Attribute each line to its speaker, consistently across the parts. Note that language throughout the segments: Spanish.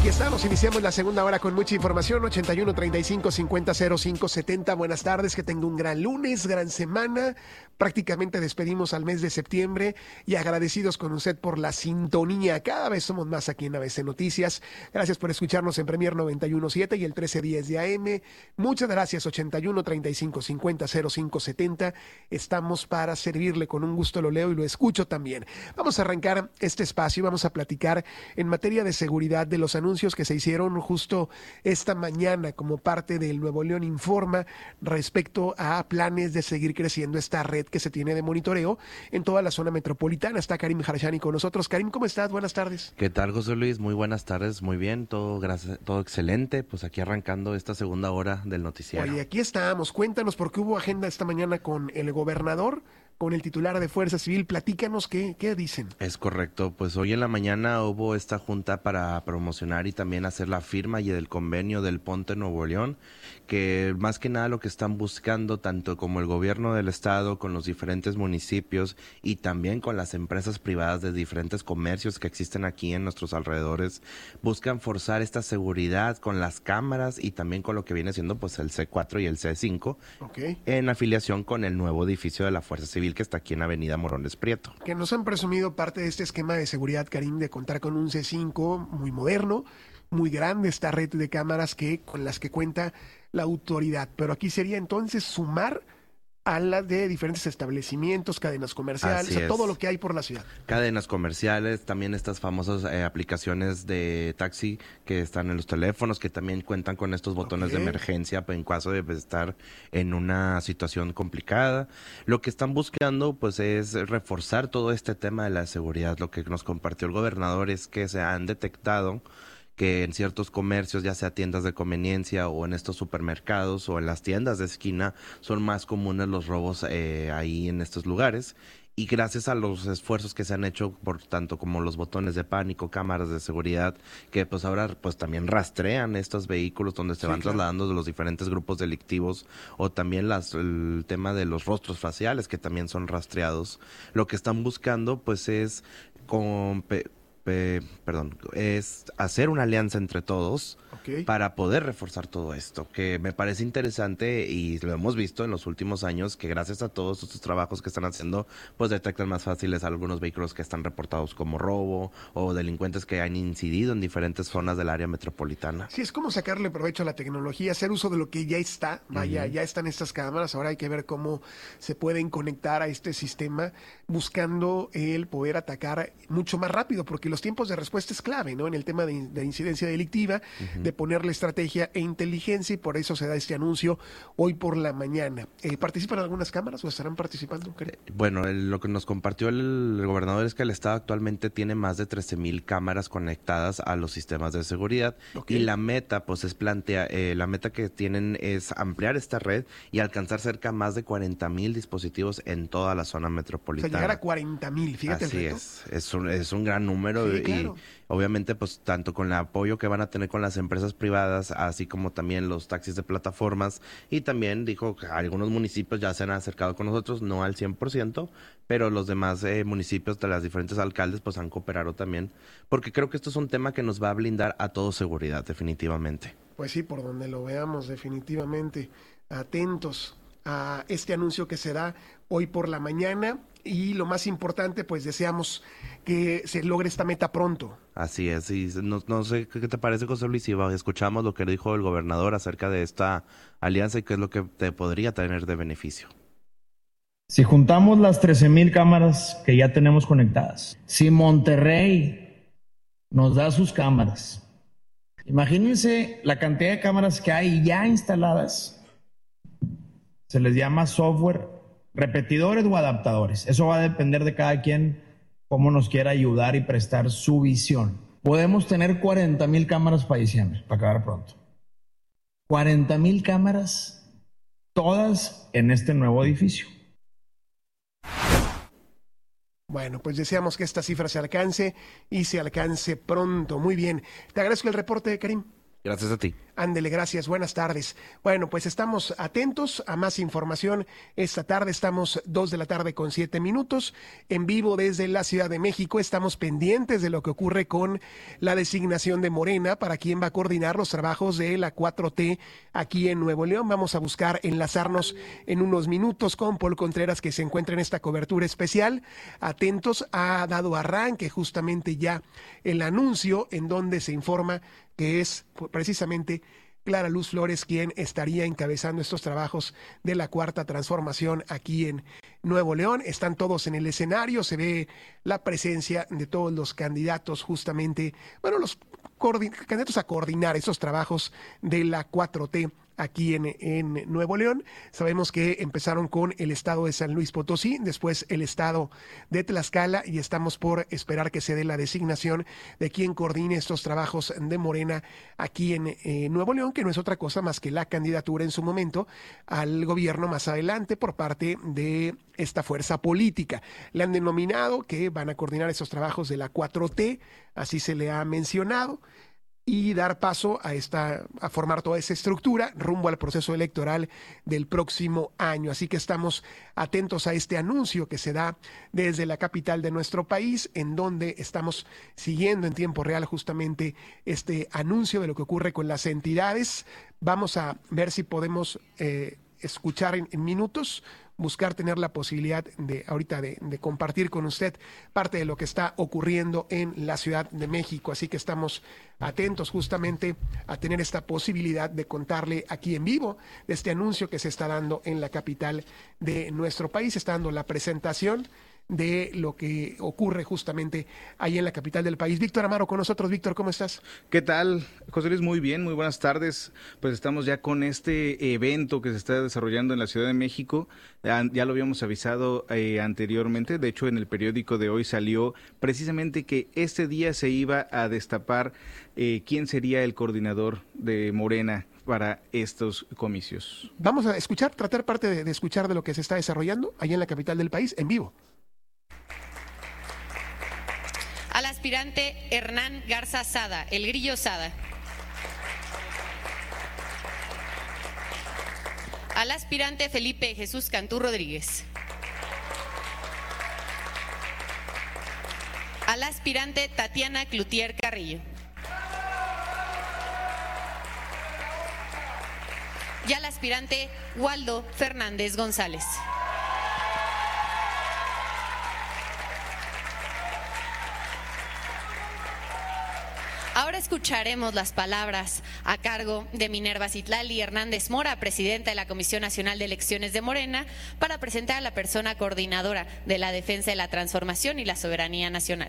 Speaker 1: Aquí estamos, iniciamos la segunda hora con mucha información, 81 35 50 05 70. Buenas tardes, que tenga un gran lunes, gran semana. Prácticamente despedimos al mes de septiembre y agradecidos con usted por la sintonía. Cada vez somos más aquí en ABC Noticias. Gracias por escucharnos en Premier 91.7 y el 1310 de AM. Muchas gracias, 81 35 50 05 70. Estamos para servirle, con un gusto lo leo y lo escucho también. Vamos a arrancar este espacio y vamos a platicar en materia de seguridad de los anuncios que se hicieron justo esta mañana como parte del Nuevo León Informa respecto a planes de seguir creciendo esta red que se tiene de monitoreo en toda la zona metropolitana. Está Karim Harshani con nosotros. Karim, ¿cómo estás? Buenas tardes.
Speaker 2: ¿Qué tal, José Luis? Muy buenas tardes, muy bien, todo gracias, todo excelente. Pues aquí arrancando esta segunda hora del noticiario.
Speaker 1: Oye, aquí estamos. Cuéntanos, porque hubo agenda esta mañana con el gobernador, con el titular de Fuerza Civil. Platícanos qué dicen.
Speaker 2: Es correcto, pues hoy en la mañana hubo esta junta para promocionar y también hacer la firma y el convenio del Ponte Nuevo León, que más que nada lo que están buscando, tanto como el gobierno del estado, con los diferentes municipios y también con las empresas privadas de diferentes comercios que existen aquí en nuestros alrededores, buscan forzar esta seguridad con las cámaras y también con lo que viene siendo pues el C4 y el C5, en afiliación con el nuevo edificio de la Fuerza Civil que está aquí en Avenida Morones Prieto.
Speaker 1: Que nos han presumido parte de este esquema de seguridad, Karim, de contar con un C5 muy moderno, muy grande, esta red de cámaras con las que cuenta la autoridad. Pero aquí sería entonces sumar a las de diferentes establecimientos, cadenas comerciales, a todo lo que hay por la ciudad.
Speaker 2: Cadenas comerciales, también estas famosas aplicaciones de taxi que están en los teléfonos, que también cuentan con estos botones de emergencia en caso de estar en una situación complicada. Lo que están buscando pues es reforzar todo este tema de la seguridad. Lo que nos compartió el gobernador es que se han detectado que en ciertos comercios, ya sea tiendas de conveniencia o en estos supermercados o en las tiendas de esquina, son más comunes los robos ahí en estos lugares. Y gracias a los esfuerzos que se han hecho, por tanto como los botones de pánico, cámaras de seguridad, que pues ahora pues también rastrean estos vehículos donde se van trasladando de los diferentes grupos delictivos, o también el tema de los rostros faciales que también son rastreados. Lo que están buscando pues es es hacer una alianza entre todos para poder reforzar todo esto, que me parece interesante y lo hemos visto en los últimos años, que gracias a todos estos trabajos que están haciendo, pues detectan más fáciles algunos vehículos que están reportados como robo o delincuentes que han incidido en diferentes zonas del área metropolitana.
Speaker 1: Sí, es como sacarle provecho a la tecnología, hacer uso de lo que ya está, ya están estas cámaras, ahora hay que ver cómo se pueden conectar a este sistema, buscando el poder atacar mucho más rápido, porque los tiempos de respuesta es clave, ¿no? En el tema de incidencia delictiva, de ponerle estrategia e inteligencia, y por eso se da este anuncio hoy por la mañana. ¿Participan algunas cámaras o estarán participando?
Speaker 2: Bueno, lo que nos compartió el gobernador es que el estado actualmente tiene más de 13,000 cámaras conectadas a los sistemas de seguridad, y la meta pues la meta que tienen es ampliar esta red y alcanzar cerca de más de 40,000 dispositivos en toda la zona metropolitana.
Speaker 1: O sea, llegar a 40,000, fíjate.
Speaker 2: Así el reto. Es un gran número. Sí, claro. Y obviamente pues tanto con el apoyo que van a tener con las empresas privadas, así como también los taxis de plataformas, y también dijo que algunos municipios ya se han acercado con nosotros, no al 100%, pero los demás municipios de las diferentes alcaldes pues han cooperado también, porque creo que esto es un tema que nos va a blindar a todos seguridad, definitivamente.
Speaker 1: Pues sí, por donde lo veamos, definitivamente atentos a este anuncio que se da hoy por la mañana. Y lo más importante, pues deseamos que se logre esta meta pronto.
Speaker 2: Así es, y no sé qué te parece, José Luis, si escuchamos lo que dijo el gobernador acerca de esta alianza y qué es lo que te podría tener de beneficio.
Speaker 3: Si juntamos las 13,000 cámaras que ya tenemos conectadas, si Monterrey nos da sus cámaras, imagínense la cantidad de cámaras que hay ya instaladas. Se les llama software, repetidores o adaptadores. Eso va a depender de cada quien, cómo nos quiera ayudar y prestar su visión. Podemos tener 40,000 cámaras para diciembre, para acabar pronto. 40,000 cámaras, todas en este nuevo edificio.
Speaker 1: Bueno, pues deseamos que esta cifra se alcance y se alcance pronto. Muy bien. Te agradezco el reporte, Karim.
Speaker 2: Gracias a ti.
Speaker 1: Ándele, gracias, buenas tardes. Bueno, pues estamos atentos a más información. Esta tarde estamos 2:07 en vivo desde la Ciudad de México. Estamos pendientes de lo que ocurre con la designación de Morena para quien va a coordinar los trabajos de la 4T aquí en Nuevo León. Vamos a buscar enlazarnos en unos minutos con Paul Contreras, que se encuentra en esta cobertura especial. Atentos, ha dado arranque justamente ya el anuncio en donde se informa que es precisamente Clara Luz Flores quien estaría encabezando estos trabajos de la Cuarta Transformación aquí en Nuevo León. Están todos en el escenario, se ve la presencia de todos los candidatos justamente, bueno, los candidatos a coordinar esos trabajos de la 4T aquí en Nuevo León. Sabemos que empezaron con el estado de San Luis Potosí, después el estado de Tlaxcala, y estamos por esperar que se dé la designación de quien coordine estos trabajos de Morena aquí en Nuevo León, que no es otra cosa más que la candidatura en su momento al gobierno más adelante por parte de esta fuerza política. Le han denominado que van a coordinar esos trabajos de la 4T, así se le ha mencionado, y dar paso a formar toda esa estructura rumbo al proceso electoral del próximo año. Así que estamos atentos a este anuncio que se da desde la capital de nuestro país, en donde estamos siguiendo en tiempo real justamente este anuncio de lo que ocurre con las entidades. Vamos a ver si podemos escuchar en minutos, buscar tener la posibilidad de ahorita de compartir con usted parte de lo que está ocurriendo en la Ciudad de México. Así que estamos atentos justamente a tener esta posibilidad de contarle aquí en vivo de este anuncio que se está dando en la capital de nuestro país. Está dando la presentación de lo que ocurre justamente ahí en la capital del país. Víctor Amaro con nosotros. Víctor, ¿cómo estás?
Speaker 4: ¿Qué tal, José Luis? Muy bien, muy buenas tardes. Pues estamos ya con este evento que se está desarrollando en la Ciudad de México. Ya lo habíamos avisado anteriormente. De hecho, en el periódico de hoy salió precisamente que este día se iba a destapar quién sería el coordinador de Morena para estos comicios.
Speaker 1: Vamos a escuchar, tratar parte de escuchar de lo que se está desarrollando allá en la capital del país en vivo.
Speaker 5: Al aspirante Hernán Garza Sada, el Grillo Sada. Al aspirante Felipe Jesús Cantú Rodríguez. Al aspirante Tatiana Cloutier Carrillo. Y al aspirante Waldo Fernández González. Ahora escucharemos las palabras a cargo de Minerva Citlali Hernández Mora, presidenta de la Comisión Nacional de Elecciones de Morena, para presentar a la persona coordinadora de la defensa de la transformación y la soberanía nacional.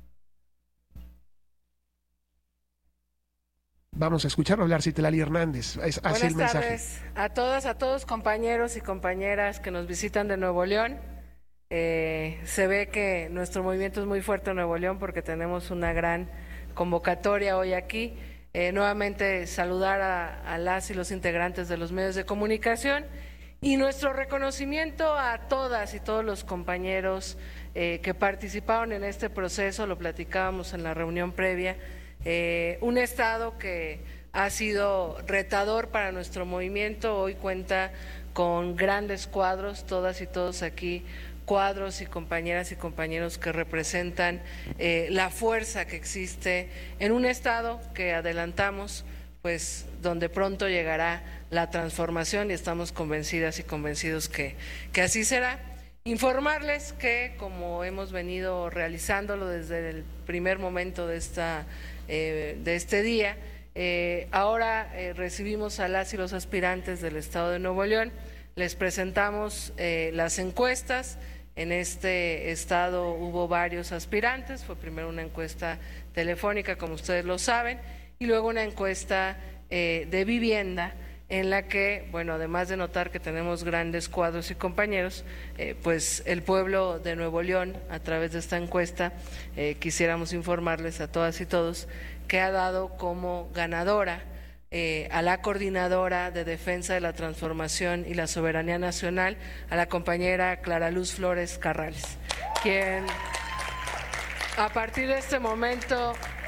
Speaker 1: Vamos a escucharlo hablar Citlali Hernández.
Speaker 6: Buenas tardes a todos compañeros y compañeras que nos visitan de Nuevo León. Se ve que nuestro movimiento es muy fuerte en Nuevo León porque tenemos una gran convocatoria hoy aquí. Nuevamente saludar a las y los integrantes de los medios de comunicación y nuestro reconocimiento a todas y todos los compañeros que participaron en este proceso. Lo platicábamos en la reunión previa. Un estado que ha sido retador para nuestro movimiento, hoy cuenta con grandes cuadros, todas y todos aquí, cuadros y compañeras y compañeros que representan la fuerza que existe en un estado que adelantamos, pues donde pronto llegará la transformación y estamos convencidas y convencidos que así será. Informarles que, como hemos venido realizándolo desde el primer momento de este día, ahora recibimos a las y los aspirantes del estado de Nuevo León, les presentamos las encuestas. En este estado hubo varios aspirantes, fue primero una encuesta telefónica, como ustedes lo saben, y luego una encuesta de vivienda, en la que, bueno, además de notar que tenemos grandes cuadros y compañeros, pues el pueblo de Nuevo León, a través de esta encuesta, quisiéramos informarles a todas y todos que ha dado como ganadora a la coordinadora de defensa de la transformación y la soberanía nacional, a la compañera Clara Luz Flores Carrales, quien a partir de este momento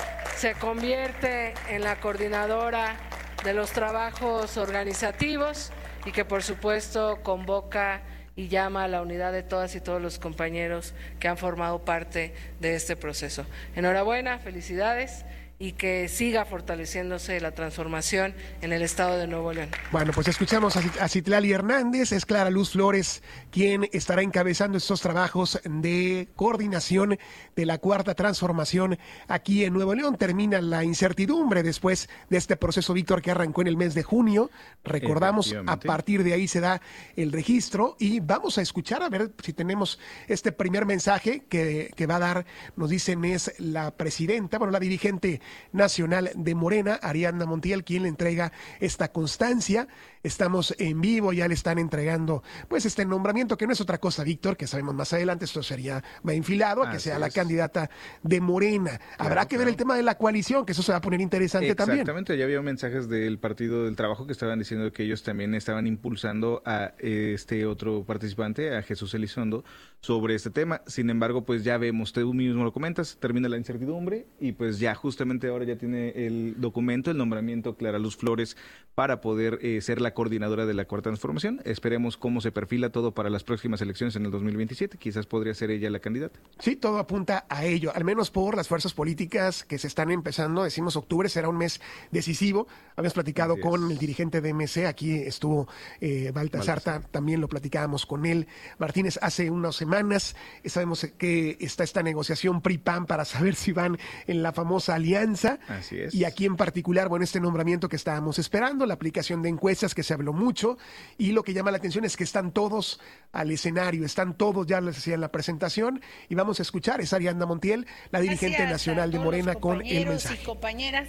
Speaker 6: se convierte en la coordinadora de los trabajos organizativos y que por supuesto convoca y llama a la unidad de todas y todos los compañeros que han formado parte de este proceso. Enhorabuena, felicidades y que siga fortaleciéndose la transformación en el estado de Nuevo León.
Speaker 1: Bueno, pues escuchamos a Citlali Hernández, es Clara Luz Flores quien estará encabezando estos trabajos de coordinación de la Cuarta Transformación aquí en Nuevo León. Termina la incertidumbre después de este proceso, Víctor, que arrancó en el mes de junio. Recordamos, a partir de ahí se da el registro y vamos a escuchar a ver si tenemos este primer mensaje que va a dar, nos dicen, es la presidenta, bueno, la dirigente nacional de Morena, Ariadna Montiel, quien le entrega esta constancia. Estamos en vivo, ya le están entregando pues este nombramiento, que no es otra cosa, Víctor, que sabemos más adelante, esto va enfilado a que sea la candidata de Morena. Habrá que ver el tema de la coalición, que eso se va a poner interesante también.
Speaker 4: Exactamente, ya había mensajes del Partido del Trabajo que estaban diciendo que ellos también estaban impulsando a este otro participante, a Jesús Elizondo, sobre este tema. Sin embargo, pues ya vemos, tú mismo lo comentas, termina la incertidumbre y pues ya justamente ahora ya tiene el documento, el nombramiento Clara Luz Flores para poder ser la coordinadora de la Cuarta Transformación. Esperemos cómo se perfila todo para las próximas elecciones en el 2027. Quizás podría ser ella la candidata.
Speaker 1: Sí, todo apunta a ello, al menos por las fuerzas políticas que se están empezando. Decimos octubre será un mes decisivo. Habíamos platicado con el dirigente de MC, aquí estuvo Baltasar, también lo platicábamos con él. Martínez, hace unas semanas sabemos que está esta negociación PRI-PAN para saber si van en la famosa alianza.
Speaker 4: Así es.
Speaker 1: Y aquí en particular, bueno, este nombramiento que estábamos esperando, la aplicación de encuestas que se habló mucho, y lo que llama la atención es que están todos al escenario, están todos, ya les decía en la presentación, y vamos a escuchar, es Ariadna Montiel, la dirigente nacional de Morena, con el mensaje.
Speaker 7: Y compañeras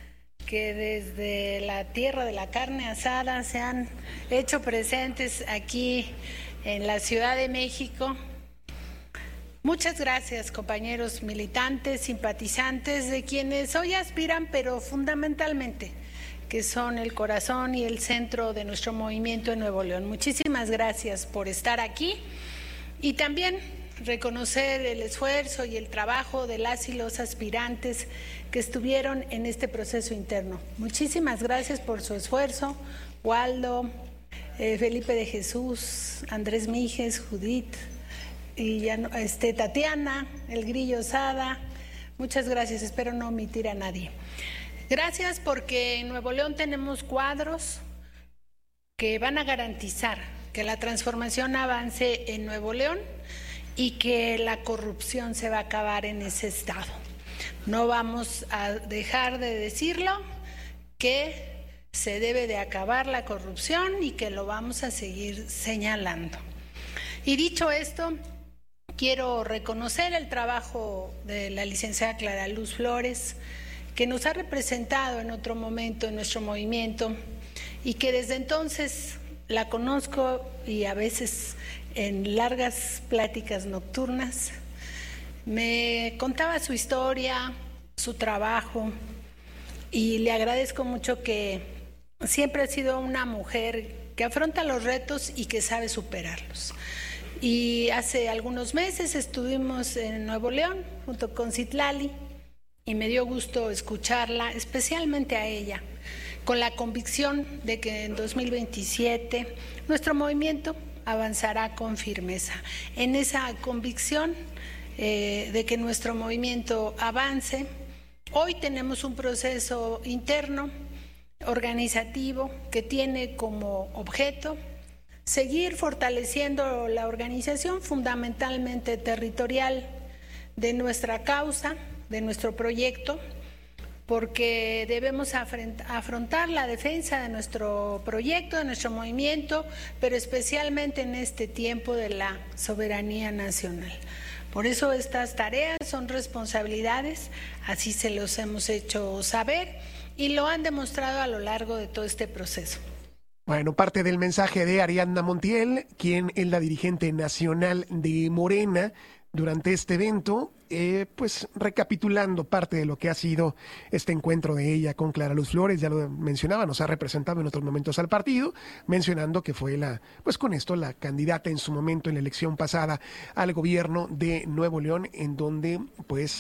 Speaker 7: que desde la tierra de la carne asada se han hecho presentes aquí en la Ciudad de México. Muchas gracias, compañeros militantes, simpatizantes, de quienes hoy aspiran, pero fundamentalmente, que son el corazón y el centro de nuestro movimiento en Nuevo León. Muchísimas gracias por estar aquí y también reconocer el esfuerzo y el trabajo de las y los aspirantes que estuvieron en este proceso interno. Muchísimas gracias por su esfuerzo, Waldo, Felipe de Jesús, Andrés Mijes, Judith, y ya Tatiana, el Grillo Sada. Muchas gracias, espero no omitir a nadie. Gracias porque en Nuevo León tenemos cuadros que van a garantizar que la transformación avance en Nuevo León y que la corrupción se va a acabar en ese estado. No vamos a dejar de decirlo, que se debe de acabar la corrupción y que lo vamos a seguir señalando. Y dicho esto, quiero reconocer el trabajo de la licenciada Clara Luz Flores, que nos ha representado en otro momento en nuestro movimiento y que desde entonces la conozco, y a veces en largas pláticas nocturnas me contaba su historia, su trabajo, y le agradezco mucho que siempre ha sido una mujer que afronta los retos y que sabe superarlos. Y hace algunos meses estuvimos en Nuevo León junto con Citlali y me dio gusto escucharla, especialmente a ella, con la convicción de que en 2027 nuestro movimiento avanzará con firmeza. En esa convicción de que nuestro movimiento avance, hoy tenemos un proceso interno, organizativo, que tiene como objeto seguir fortaleciendo la organización fundamentalmente territorial de nuestra causa, de nuestro proyecto, porque debemos afrontar la defensa de nuestro proyecto, de nuestro movimiento, pero especialmente en este tiempo de la soberanía nacional. Por eso estas tareas son responsabilidades, así se los hemos hecho saber y lo han demostrado a lo largo de todo este proceso.
Speaker 1: Bueno, parte del mensaje de Ariadna Montiel, quien es la dirigente nacional de Morena durante este evento, pues recapitulando parte de lo que ha sido este encuentro de ella con Clara Luz Flores. Ya lo mencionaba, nos ha representado en otros momentos al partido, mencionando que fue pues con esto la candidata en su momento en la elección pasada al gobierno de Nuevo León, en donde pues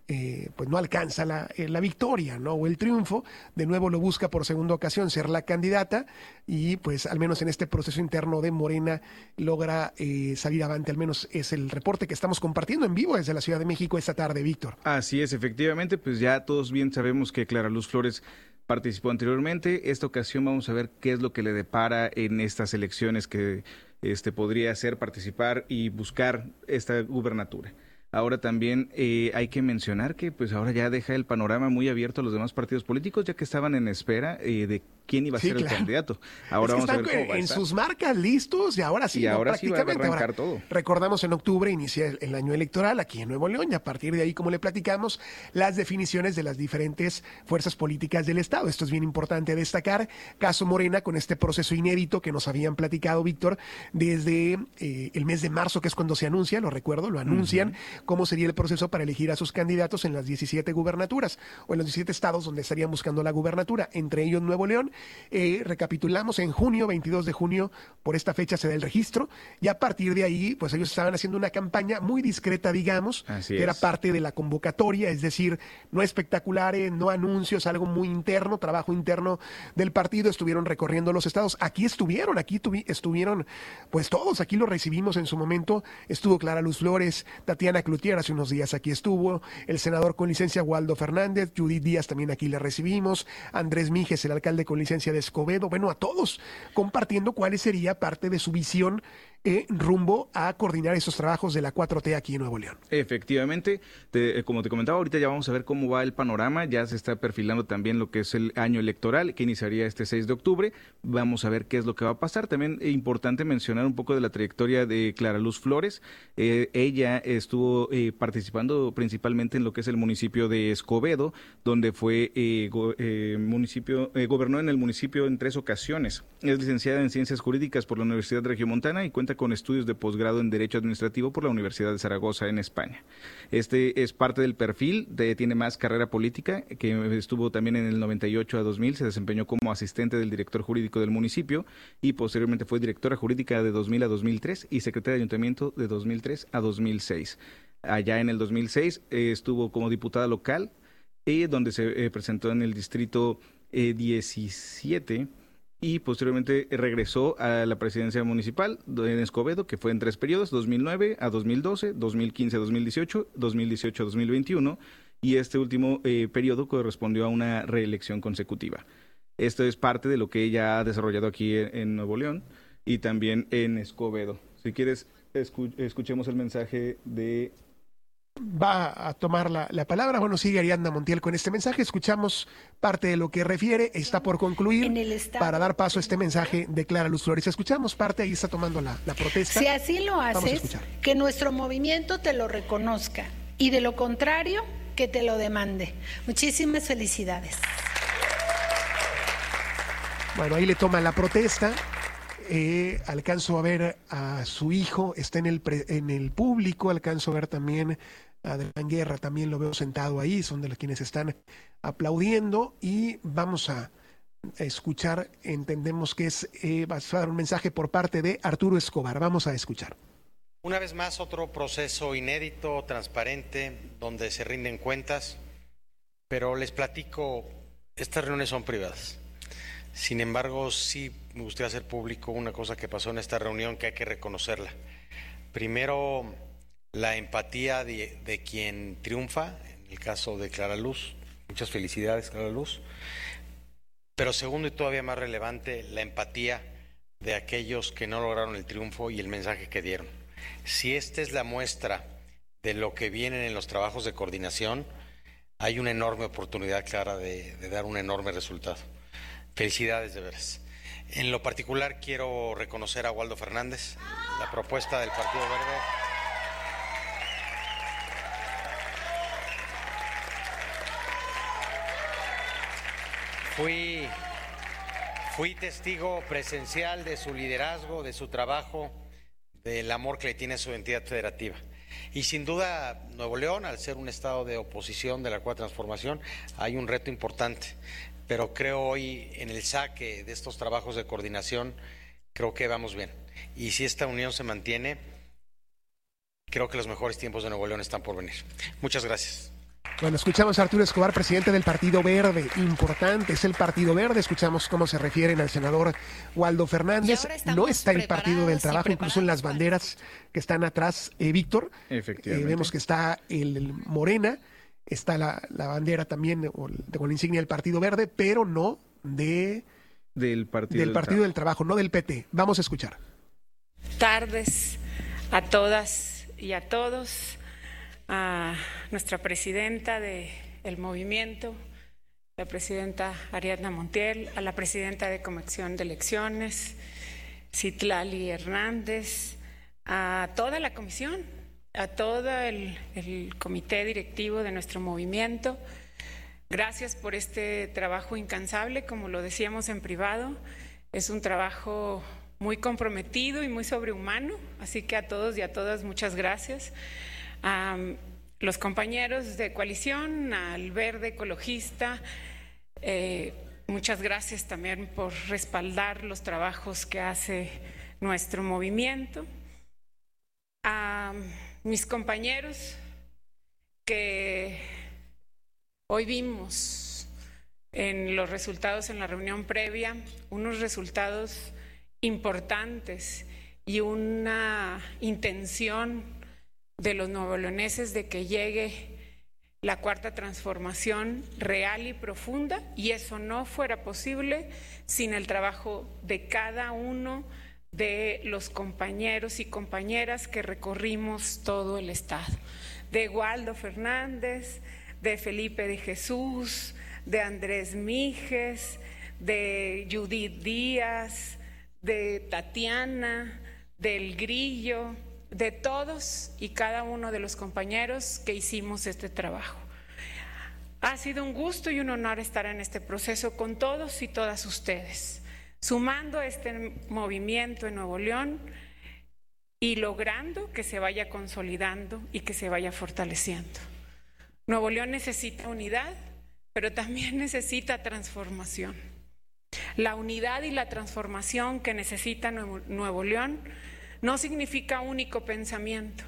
Speaker 1: pues no alcanza la victoria, ¿no? O el triunfo. De nuevo lo busca por segunda ocasión ser la candidata y pues al menos en este proceso interno de Morena logra salir avante. Al menos es el reporte que estamos compartiendo en vivo desde la Ciudad de México esta tarde, Víctor.
Speaker 4: Así es, efectivamente, pues ya todos bien sabemos que Clara Luz Flores participó anteriormente. Esta ocasión vamos a ver qué es lo que le depara en estas elecciones que podría ser participar y buscar esta gubernatura. Ahora también hay que mencionar que pues ahora ya deja el panorama muy abierto a los demás partidos políticos, ya que estaban en espera de quién iba a ser el candidato. Ahora
Speaker 1: vamos a ver cómo va a estar. En sus marcas listos y ahora sí,
Speaker 4: ahora sí va a arrancar todo.
Speaker 1: Recordamos en octubre inicia el año electoral aquí en Nuevo León y a partir de ahí, como le platicamos, las definiciones de las diferentes fuerzas políticas del Estado. Esto es bien importante destacar. Caso Morena con este proceso inédito que nos habían platicado, Víctor, desde el mes de marzo, que es cuando se anuncia, lo recuerdo, lo anuncian, cómo sería el proceso para elegir a sus candidatos en las 17 gubernaturas o en los 17 estados donde estarían buscando la gubernatura, entre ellos Nuevo León. Recapitulamos en junio, 22 de junio, por esta fecha se da el registro y a partir de ahí, pues ellos estaban haciendo una campaña muy discreta, digamos, que era parte de la convocatoria, es decir, no espectaculares, no anuncios, algo muy interno, trabajo interno del partido. Estuvieron recorriendo los estados, aquí estuvieron pues todos, aquí lo recibimos en su momento. Estuvo Clara Luz Flores, Tatiana Cloutier hace unos días aquí estuvo, el senador con licencia Waldo Fernández, Judith Díaz también aquí le recibimos, Andrés Mijes, el alcalde con licencia de Escobedo, bueno, a todos compartiendo cuál sería parte de su visión rumbo a coordinar esos trabajos de la 4T aquí en Nuevo León.
Speaker 4: Efectivamente, como te comentaba, ahorita ya vamos a ver cómo va el panorama, ya se está perfilando también lo que es el año electoral, que iniciaría este 6 de octubre, vamos a ver qué es lo que va a pasar. También es importante mencionar un poco de la trayectoria de Clara Luz Flores. Ella estuvo participando principalmente en lo que es el municipio de Escobedo, donde fue gobernó en el municipio en 3 ocasiones. Es licenciada en Ciencias Jurídicas por la Universidad Regiomontana y cuenta con estudios de posgrado en Derecho Administrativo por la Universidad de Zaragoza en España. Este es parte del perfil, tiene más carrera política, que estuvo también en el 98 a 2000, se desempeñó como asistente del director jurídico del municipio y posteriormente fue directora jurídica de 2000 a 2003 y secretaria de ayuntamiento de 2003 a 2006. Allá en el 2006 estuvo como diputada local, donde se presentó en el distrito 17 y posteriormente regresó a la presidencia municipal en Escobedo, que fue en 3 periodos, 2009 a 2012, 2015 a 2018, 2018 a 2021, y este último periodo correspondió a una reelección consecutiva. Esto es parte de lo que ella ha desarrollado aquí en Nuevo León y también en Escobedo. Si quieres, escuchemos el mensaje de...
Speaker 1: Va a tomar la palabra. Bueno, sigue Ariadna Montiel con este mensaje. Escuchamos parte de lo que refiere. Está por concluir para dar paso a este mensaje de Clara Luz Flores. Escuchamos parte, ahí está tomando la protesta.
Speaker 7: Si así lo haces, que nuestro movimiento te lo reconozca y de lo contrario, que te lo demande. Muchísimas felicidades.
Speaker 1: Bueno, ahí le toma la protesta. Alcanzo a ver a su hijo, está en el público, alcanzo a ver también a Adrián Guerra, también lo veo sentado ahí, son de los quienes están aplaudiendo y vamos a escuchar, entendemos que va a dar un mensaje por parte de Arturo Escobar, vamos a escuchar.
Speaker 8: Una vez más otro proceso inédito, transparente, donde se rinden cuentas, pero les platico, estas reuniones son privadas. Sin embargo, sí me gustaría hacer público una cosa que pasó en esta reunión que hay que reconocerla. Primero, la empatía de quien triunfa, en el caso de Clara Luz. Muchas felicidades, Clara Luz. Pero segundo y todavía más relevante, la empatía de aquellos que no lograron el triunfo y el mensaje que dieron. Si esta es la muestra de lo que viene en los trabajos de coordinación, hay una enorme oportunidad, Clara, de dar un enorme resultado. Felicidades de veras. En lo particular quiero reconocer a Waldo Fernández, la propuesta del Partido Verde. Fui testigo presencial de su liderazgo, de su trabajo, del amor que le tiene a su entidad federativa. Y sin duda, Nuevo León, al ser un estado de oposición de la Cuarta Transformación, hay un reto importante. Pero creo hoy en el saque de estos trabajos de coordinación, creo que vamos bien. Y si esta unión se mantiene, creo que los mejores tiempos de Nuevo León están por venir. Muchas gracias.
Speaker 1: Bueno, escuchamos a Arturo Escobar, presidente del Partido Verde. Importante, es el Partido Verde. Escuchamos cómo se refieren al senador Waldo Fernández. No está el Partido del Trabajo, incluso en las banderas que están atrás, Víctor.
Speaker 4: Efectivamente.
Speaker 1: Vemos que está el Morena, está la bandera también con la insignia del Partido Verde, pero no del Partido del Trabajo, no del PT. Vamos a escuchar.
Speaker 9: Tardes a todas y a todos. A nuestra presidenta del movimiento, la presidenta Ariadna Montiel, a la presidenta de Comisión de Elecciones, Citlali Hernández, a toda la comisión, a todo el comité directivo de nuestro movimiento. Gracias por este trabajo incansable, como lo decíamos en privado. Es un trabajo muy comprometido y muy sobrehumano, así que a todos y a todas muchas gracias. A los compañeros de coalición, al Verde Ecologista, muchas gracias también por respaldar los trabajos que hace nuestro movimiento. A mis compañeros que hoy vimos en los resultados en la reunión previa, unos resultados importantes y una intención de los nuevoleoneses de que llegue la cuarta transformación real y profunda, y eso no fuera posible sin el trabajo de cada uno de los compañeros y compañeras que recorrimos todo el estado, de Waldo Fernández, de Felipe de Jesús, de Andrés Mijes, de Judith Díaz, de Tatiana, del Grillo, de todos y cada uno de los compañeros que hicimos este trabajo. Ha sido un gusto y un honor estar en este proceso con todos y todas ustedes, sumando este movimiento en Nuevo León y logrando que se vaya consolidando y que se vaya fortaleciendo. Nuevo León necesita unidad, pero también necesita transformación. La unidad y la transformación que necesita Nuevo León no significa único pensamiento,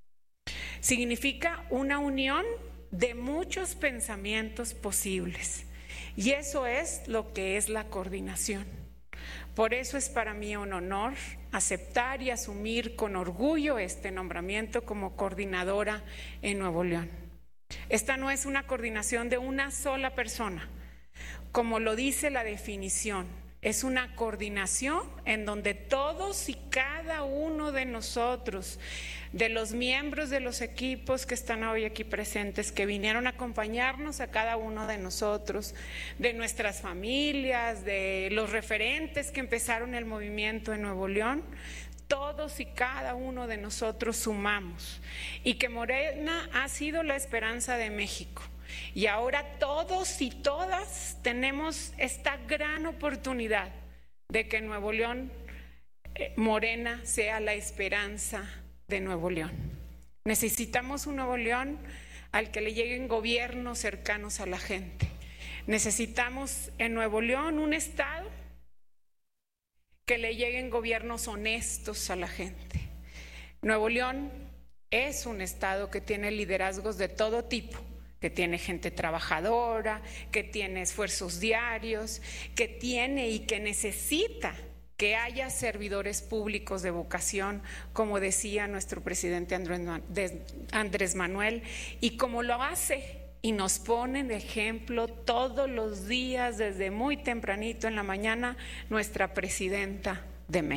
Speaker 9: significa una unión de muchos pensamientos posibles, y eso es lo que es la coordinación. Por eso es para mí un honor aceptar y asumir con orgullo este nombramiento como coordinadora en Nuevo León. Esta no es una coordinación de una sola persona, como lo dice la definición. Es una coordinación en donde todos y cada uno de nosotros, de los miembros de los equipos que están hoy aquí presentes, que vinieron a acompañarnos a cada uno de nosotros, de nuestras familias, de los referentes que empezaron el movimiento en Nuevo León, todos y cada uno de nosotros sumamos, y que Morena ha sido la esperanza de México. Y ahora todos y todas tenemos esta gran oportunidad de que Nuevo León, Morena, sea la esperanza de Nuevo León. Necesitamos un Nuevo León al que le lleguen gobiernos cercanos a la gente. Necesitamos en Nuevo León un estado que le lleguen gobiernos honestos a la gente. Nuevo León es un estado que tiene liderazgos de todo tipo, que tiene gente trabajadora, que tiene esfuerzos diarios, que tiene y que necesita que haya servidores públicos de vocación, como decía nuestro presidente Andrés Manuel, y como lo hace y nos pone de ejemplo todos los días desde muy tempranito en la mañana nuestra presidenta de México.